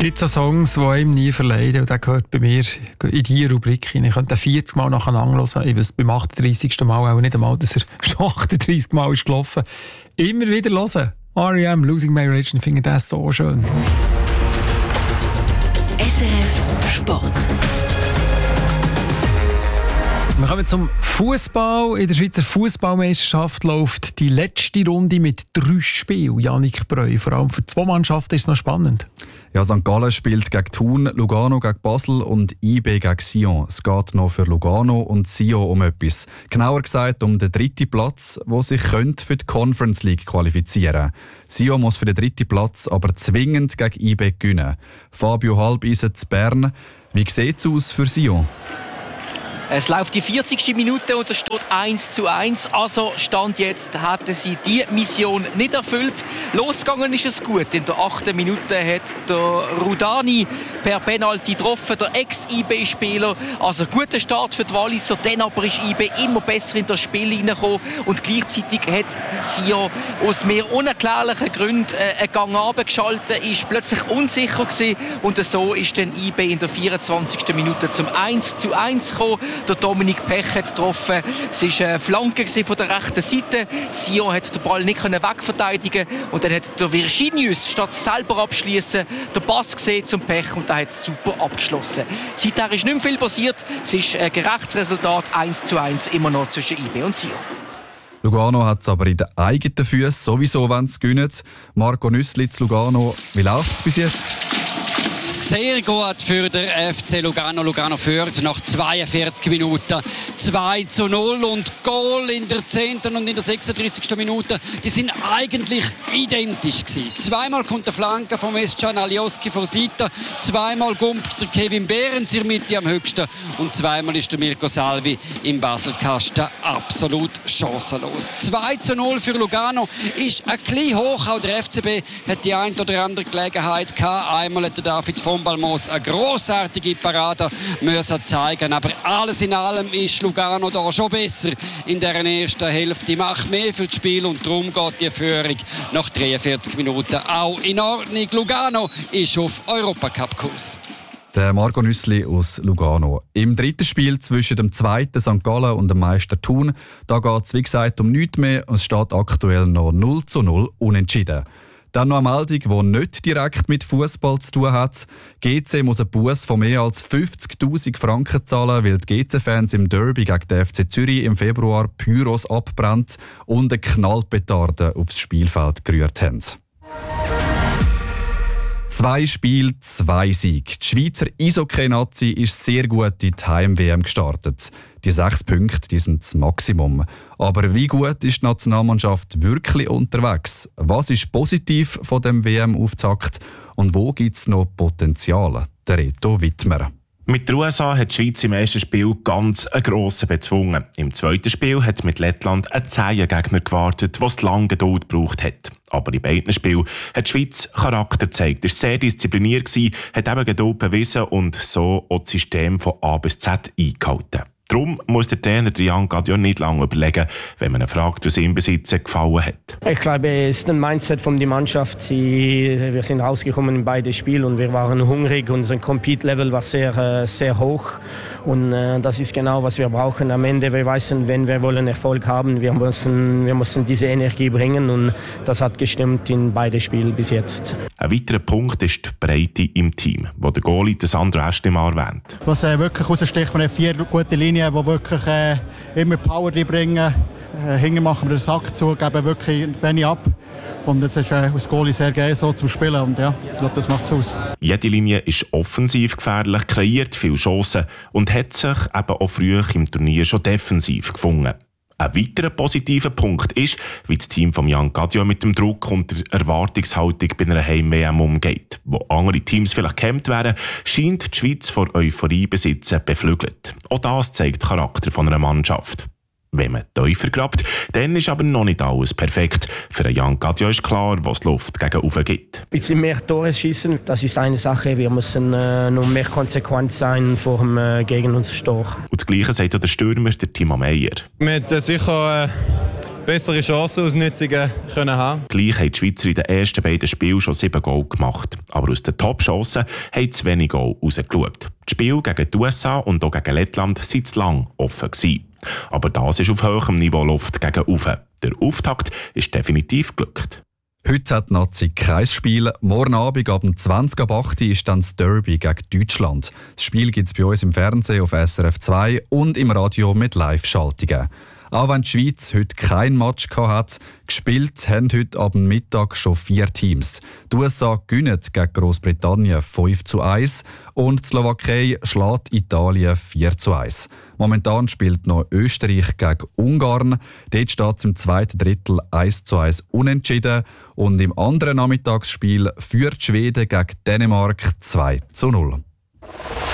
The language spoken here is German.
Gibt es Songs, die einem nie verleiden? Und der gehört bei mir in diese Rubrik hinein. Ich könnte 40 Mal nacheinander hören. Ich wüsste beim 38. Mal auch nicht einmal, dass er schon 38 Mal ist gelaufen. Immer wieder hören. R.E.M. Losing My Religion, finde das so schön. SRF Sport. Wir kommen zum Fußball. In der Schweizer Fußballmeisterschaft läuft die letzte Runde mit 3 Spielen. Jannik Breu, vor allem für 2 Mannschaften ist es noch spannend. Ja, St. Gallen spielt gegen Thun, Lugano gegen Basel und IB gegen Sion. Es geht noch für Lugano und Sion um etwas. Genauer gesagt um den 3. Platz, der sich für die Conference League qualifizieren könnte. Sion muss für den 3. Platz aber zwingend gegen IB gewinnen. Fabio Halbeisen zu Bern. Wie sieht es aus für Sion? Es läuft die 40. Minute und es steht 1:1. Also Stand jetzt hatten sie die Mission nicht erfüllt. Losgegangen ist es gut. In der 8. Minute hat der Rudani per Penalty getroffen, der Ex-IB-Spieler. Also guter Start für die Walliser. Dann aber ist IB immer besser in das Spiel hineingekommen. Und gleichzeitig hat Sion aus mehr unerklärlichen Gründen einen Gang runtergeschaltet, ist plötzlich unsicher gewesen. Und so ist dann IB in der 24. Minute zum 1:1 gekommen. Der Dominik Pech hat getroffen. Es war eine Flanke von der rechten Seite. Sion hat den Ball nicht wegverteidigen können. Und dann hat der Virginius, statt selber abschließen, den Pass gesehen zum Pech und der hat super abgeschlossen. Seither ist nicht mehr viel passiert. Es ist ein gerechtes Resultat, 1:1 immer noch zwischen IB und Sion. Lugano hat es aber in den eigenen Füßen sowieso, wenn sie gewinnen. Marco Nüssli zu Lugano. Wie läuft es bis jetzt? Sehr gut für den FC Lugano. Lugano führt nach 42 Minuten 2:0 und Goal in der 10. und in der 36. Minute. Die sind eigentlich identisch gewesen. Zweimal kommt der Flanke vom Mescan Alioski vor Seite, zweimal gumpt der Kevin Behrens in der Mitte am höchsten und zweimal ist der Mirko Salvi im Baselkasten absolut chancenlos. 2:0 für Lugano ist ein bisschen hoch. Auch der FCB hat die ein oder andere Gelegenheit gehabt. Einmal hat der David von Balmos eine grossartige Parade müssen zeigen. Aber alles in allem ist Lugano da schon besser in der ersten Hälfte. Macht mehr für das Spiel und darum geht die Führung nach 43 Minuten auch in Ordnung. Lugano ist auf Europacup-Kurs. Der Marco Nüssli aus Lugano. Im 3. Spiel zwischen dem 2. St. Gallen und dem Meister Thun, da geht es wie gesagt um nichts mehr und es steht aktuell noch 0:0 unentschieden. Dann noch eine Meldung, die nicht direkt mit Fußball zu tun hat. GC muss einen Buss von mehr als 50'000 Franken zahlen, weil die GC-Fans im Derby gegen den FC Zürich im Februar Pyros abbrennt und eine Knallpetarde aufs Spielfeld gerührt haben. 2 Spiele, 2 Siege. Die Schweizer Eishockey-Nazi ist sehr gut in die Heim-WM gestartet. Die 6 Punkte, die sind das Maximum. Aber wie gut ist die Nationalmannschaft wirklich unterwegs? Was ist positiv von dem WM-Auftakt und wo gibt es noch Potenzial? Der Reto Wittmer. Mit der USA hat die Schweiz im ersten Spiel ganz einen grossen bezwungen. Im 2. Spiel hat mit Lettland ein zäher Gegner gewartet, der lange Geduld gebraucht hat. Aber in beiden Spielen hat die Schweiz Charakter gezeigt, war sehr diszipliniert, hat eben Geduld bewiesen und so auch das System von A bis Z eingehalten. Darum muss der Trainer Jan Gadiol nicht lange überlegen, wenn man ihn fragt, was ihm bis jetzt gefallen hat. Ich glaube, es ist ein Mindset von der Mannschaft. Wir sind rausgekommen in beide Spiele und wir waren hungrig. Unser Compete-Level war sehr, sehr hoch. Und das ist genau, was wir brauchen. Am Ende, wir wissen, wenn wir wollen Erfolg haben, wir müssen diese Energie bringen. Und das hat gestimmt in beide Spiele bis jetzt. Ein weiterer Punkt ist die Breite im Team, wo der Goalie Sandro Estimar erwähnt. Was wirklich raussticht, wir haben 4 gute Linien, die wirklich immer Power bringen. Hinten machen wir den Sack zu, geben wirklich wenig ab. Und jetzt ist als Goalie sehr geil so zum Spielen. Und ja, ich glaube, das macht es aus. Jede Linie ist offensiv gefährlich, kreiert viele Chancen und hat sich eben auch früh im Turnier schon defensiv gefunden. Ein weiterer positiver Punkt ist, wie das Team von Jan Gadiol mit dem Druck und der Erwartungshaltung bei einer Heim-WM umgeht. Wo andere Teams vielleicht gehemmt wären, scheint die Schweiz vor Euphorie besitzen beflügelt. Auch das zeigt den Charakter von einer Mannschaft. Wenn man tiefer grabt, dann ist aber noch nicht alles perfekt. Für Jan Gadiol ist klar, was die Luft gegen oben gibt. Ein bisschen mehr Tore schießen, das ist eine Sache. Wir müssen noch mehr konsequent sein gegen unser Tor. Und das Gleiche sagt auch der Stürmer, der Timo Meyer. Wir haben sicher bessere Chancenausnutzungen können haben. Gleich haben die Schweizer in den ersten beiden Spielen schon 7 Goal gemacht. Aber aus den Top-Chancen haben zu wenig Goal rausgeschaut. Die Spiele gegen die USA und auch gegen Lettland waren zu lang offen gewesen. Aber das ist auf hohem Niveau Luft gegen Ufe. Der Auftakt ist definitiv geglückt. Heute hat die Nazi kein Spiel. Morgen Abend ab 20:08 ist dann das Derby gegen Deutschland. Das Spiel gibt es bei uns im Fernsehen auf SRF 2 und im Radio mit Live-Schaltungen. Auch wenn die Schweiz heute kein Match hat, gespielt haben heute ab Mittag schon 4 Teams. Die USA gewinnen gegen Großbritannien 5:1 und die Slowakei schlägt Italien 4:1. Momentan spielt noch Österreich gegen Ungarn. Dort steht es im zweiten Drittel 1:1 unentschieden. Und im anderen Nachmittagsspiel führt Schweden gegen Dänemark 2:0.